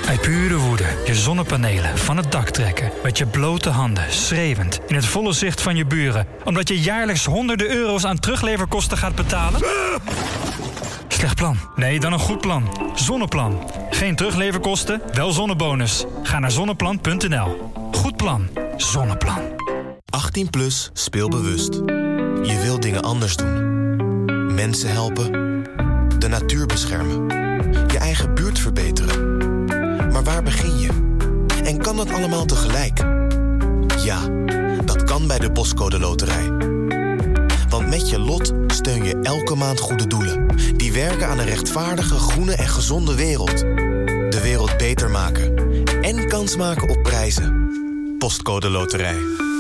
Uit pure woede je zonnepanelen van het dak trekken. Met je blote handen, schreeuwend, in het volle zicht van je buren. Omdat je jaarlijks honderden euro's aan terugleverkosten gaat betalen? Slecht plan. Nee, dan een goed plan. Zonneplan. Geen terugleverkosten, wel zonnebonus. Ga naar zonneplan.nl. Goed plan. Zonneplan. 18 plus, speel bewust. Je wilt dingen anders doen. Mensen helpen. De natuur beschermen. Je eigen buurt verbeteren. Maar waar begin je? En kan dat allemaal tegelijk? Ja, dat kan bij de Postcode Loterij. Want met je lot steun je elke maand goede doelen. Die werken aan een rechtvaardige, groene en gezonde wereld. De wereld beter maken. En kans maken op prijzen. Postcode Loterij.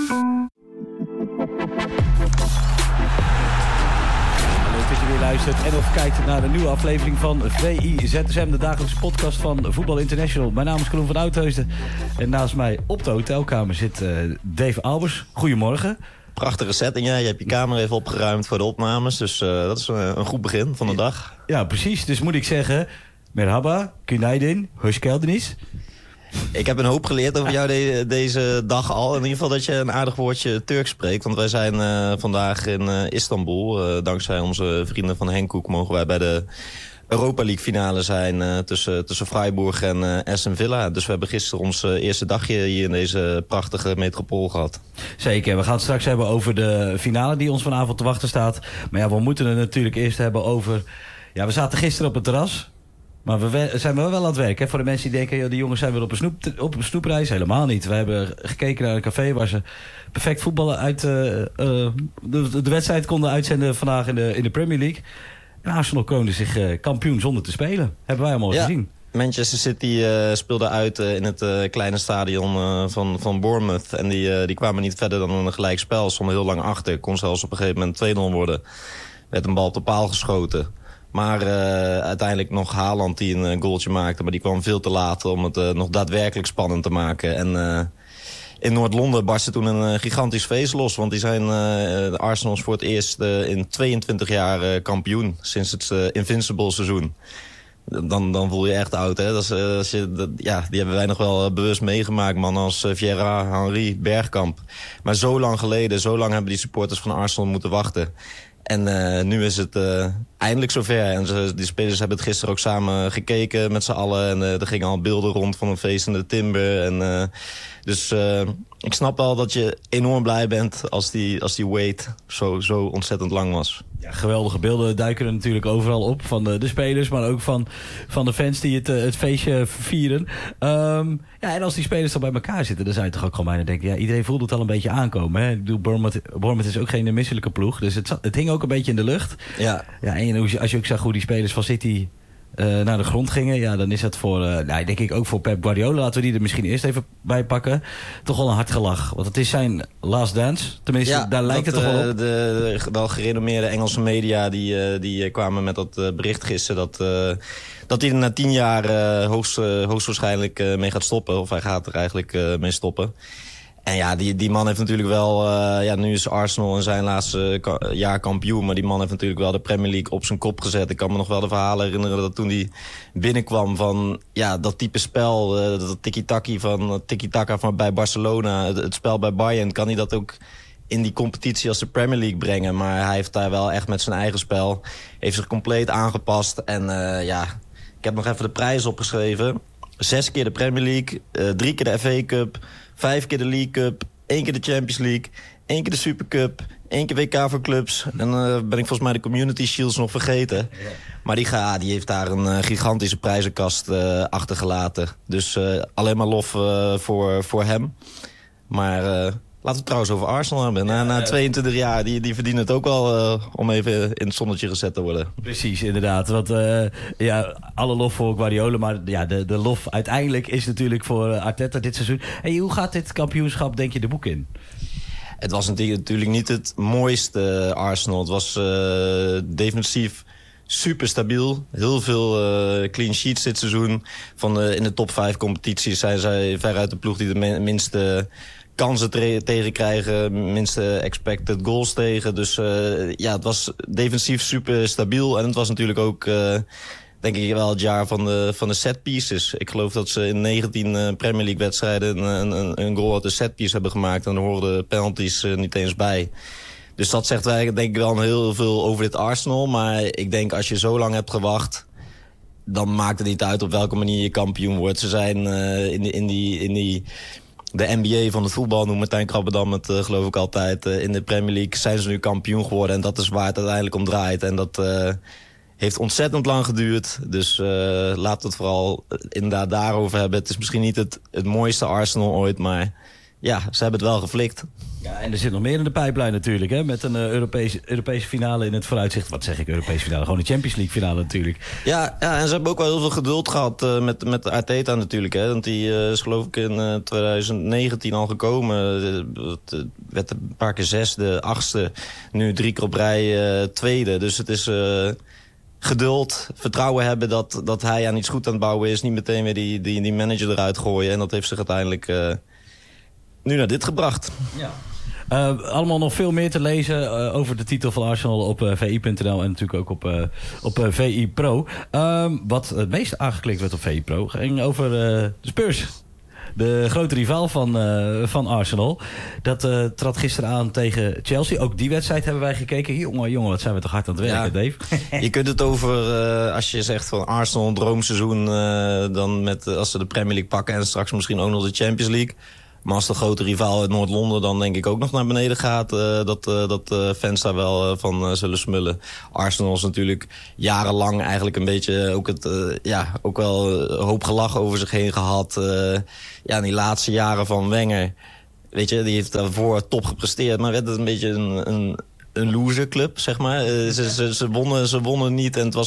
Dat je weer luistert en of kijkt naar de nieuwe aflevering van VI-ZSM, de dagelijkse podcast van Voetbal International. Mijn naam is Koen van Oudheusden en naast mij op de hotelkamer zit Dave Albers. Goedemorgen. Prachtige setting, ja. Je hebt je kamer even opgeruimd voor de opnames, dus dat is een goed begin van de dag. Ja, precies. Dus moet ik zeggen, merhaba, günaydin, hoş geldiniz. Ik heb een hoop geleerd over jou deze dag al. In ieder geval dat je een aardig woordje Turks spreekt. Want wij zijn vandaag in Istanbul. Dankzij onze vrienden van Henkoek mogen wij bij de Europa League finale zijn tussen Freiburg en Aston Villa. Dus we hebben gisteren ons eerste dagje hier in deze prachtige metropool gehad. Zeker, we gaan het straks hebben over de finale die ons vanavond te wachten staat. Maar ja, we moeten het natuurlijk eerst hebben over... Ja, we zaten gisteren op het terras... Maar we zijn wel aan het werk. Hè? Voor de mensen die denken, die jongens zijn weer op een snoepreis. Helemaal niet. We hebben gekeken naar een café waar ze perfect voetballen uit de wedstrijd konden uitzenden vandaag in de Premier League. En Arsenal kroonde zich kampioen zonder te spelen. Hebben wij allemaal gezien. Manchester City speelde uit in het kleine stadion van Bournemouth. En die kwamen niet verder dan een gelijkspel. Stonden heel lang achter. Kon zelfs op een gegeven moment 2-0 worden. Werd een bal op de paal geschoten. Maar uiteindelijk nog Haaland die een goaltje maakte. Maar die kwam veel te laat om het nog daadwerkelijk spannend te maken. En in Noord-Londen barstte toen een gigantisch feest los. Want die zijn de Arsenals voor het eerst in 22 jaar kampioen. Sinds het Invincible seizoen. Dan voel je echt oud, hè? Die hebben wij nog wel bewust meegemaakt, man. Als Vieira, Henry, Bergkamp. Maar zo lang geleden, zo lang hebben die supporters van Arsenal moeten wachten. En nu is het eindelijk zover. En die spelers hebben het gisteren ook samen gekeken met z'n allen. En er gingen al beelden rond van een feest in de Timber. En, dus ik snap wel dat je enorm blij bent als die wait zo ontzettend lang was. Ja, geweldige beelden duiken er natuurlijk overal op. Van de spelers, maar ook van de fans die het feestje vieren. Ja, en als die spelers dan bij elkaar zitten, dan zou je toch ook gewoon bijna denken... Ja, iedereen voelde het al een beetje aankomen. Hè? Ik bedoel, Bournemouth is ook geen misselijke ploeg. Dus het hing ook een beetje in de lucht. Ja, en als je ook zag hoe die spelers van City... naar de grond gingen, ja, dan is dat voor, denk ik ook voor Pep Guardiola, laten we die er misschien eerst even bij pakken, toch wel een hard gelach. Want het is zijn last dance, tenminste, ja, daar lijkt het toch wel op. De wel gerenommeerde Engelse media, die kwamen met dat bericht gisteren, dat hij er na 10 jaar hoogstwaarschijnlijk mee gaat stoppen, of hij gaat er eigenlijk mee stoppen. En ja, die man heeft natuurlijk wel... nu is Arsenal in zijn laatste jaar kampioen... maar die man heeft natuurlijk wel de Premier League op zijn kop gezet. Ik kan me nog wel de verhalen herinneren dat toen hij binnenkwam... van dat type spel, dat tiki-taka van bij Barcelona... het spel bij Bayern, kan hij dat ook in die competitie als de Premier League brengen. Maar hij heeft daar wel echt met zijn eigen spel... heeft zich compleet aangepast. En ik heb nog even de prijs opgeschreven. 6 keer de Premier League, 3 keer de FA Cup... 5 keer de League Cup, 1 keer de Champions League, 1 keer de Supercup, 1 keer WK voor clubs. En dan ben ik volgens mij de Community Shields nog vergeten. Ja. Maar die heeft daar een gigantische prijzenkast achtergelaten. Dus alleen maar lof voor hem. Maar laten we het trouwens over Arsenal hebben. Na 22 jaar, die verdienen het ook wel om even in het zonnetje gezet te worden. Precies, inderdaad. Want alle lof voor Guardiola, maar ja, de lof uiteindelijk is natuurlijk voor Arteta dit seizoen. Hey, hoe gaat dit kampioenschap, denk je, de boek in? Het was natuurlijk niet het mooiste Arsenal. Het was defensief super stabiel. Heel veel clean sheets dit seizoen. In de top 5 competities zijn zij veruit de ploeg die de minste kansen tegen krijgen, minste expected goals tegen. Dus het was defensief super stabiel. En het was natuurlijk ook denk ik wel het jaar van de set pieces. Ik geloof dat ze in 19 Premier League wedstrijden een goal uit de set piece hebben gemaakt. En daar horen de penalties niet eens bij. Dus dat zegt eigenlijk denk ik wel heel veel over dit Arsenal. Maar ik denk als je zo lang hebt gewacht, dan maakt het niet uit op welke manier je kampioen wordt. Ze zijn de NBA van het voetbal, noemt Martijn Krabbedam het geloof ik altijd. In de Premier League zijn ze nu kampioen geworden. En dat is waar het uiteindelijk om draait. En dat heeft ontzettend lang geduurd. Dus laten we het vooral inderdaad daarover hebben. Het is misschien niet het mooiste Arsenal ooit, maar ja, ze hebben het wel geflikt. Ja, en er zit nog meer in de pijplijn natuurlijk. Hè? Met een Europese finale in het vooruitzicht. Wat zeg ik, Europese finale? Gewoon een Champions League finale natuurlijk. Ja, en ze hebben ook wel heel veel geduld gehad met Arteta natuurlijk. Hè? Want die is geloof ik in 2019 al gekomen. Het werd een paar keer 6e, 8e. Nu 3 keer op rij 2e. Dus het is geduld, vertrouwen hebben dat hij aan iets goed aan het bouwen is. Niet meteen weer die manager eruit gooien. En dat heeft zich uiteindelijk nu naar dit gebracht. Ja. Allemaal nog veel meer te lezen over de titel van Arsenal op VI.nl en natuurlijk ook op VI Pro. Wat het meest aangeklikt werd op VI Pro ging over de Spurs. De grote rivaal van Arsenal. Dat trad gisteren aan tegen Chelsea. Ook die wedstrijd hebben wij gekeken. Jongen, wat zijn we toch hard aan het werken, Dave. Je kunt het over, als je zegt van Arsenal een droomseizoen, dan als ze de Premier League pakken en straks misschien ook nog de Champions League. Maar als de grote rivaal uit Noord-Londen dan denk ik ook nog naar beneden gaat, dat fans daar wel van zullen smullen. Arsenal is natuurlijk jarenlang eigenlijk een beetje ook wel een hoop gelach over zich heen gehad. In die laatste jaren van Wenger, weet je, die heeft daarvoor top gepresteerd, maar werd het een beetje een loserclub, zeg maar. Ze wonnen niet en het was